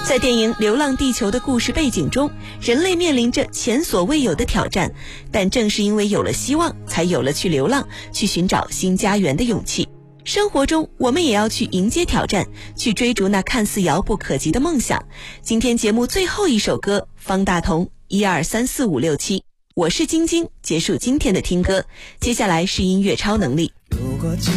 在电影《流浪地球》的故事背景中，人类面临着前所未有的挑战，但正是因为有了希望，才有了去流浪、去寻找新家园的勇气。生活中，我们也要去迎接挑战，去追逐那看似遥不可及的梦想。今天节目最后一首歌，方大同1234567，我是晶晶，结束今天的听歌。接下来是音乐超能力。 如果今